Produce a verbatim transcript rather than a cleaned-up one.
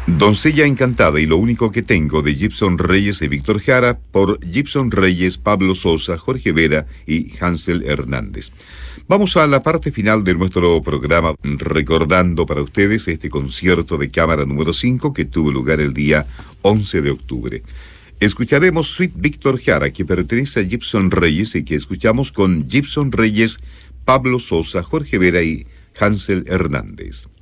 Doncella Encantada y Lo Único que Tengo, de Gibson Reyes y Víctor Jara, por Gibson Reyes, Pablo Sosa, Jorge Vera y Hansel Hernández. Vamos a la parte final de nuestro programa, recordando para ustedes este concierto de cámara número cinco que tuvo lugar el día once de octubre. Escucharemos Suite Víctor Jara, que pertenece a Gibson Reyes y que escuchamos con Gibson Reyes, Pablo Sosa, Jorge Vera y Hansel Hernández.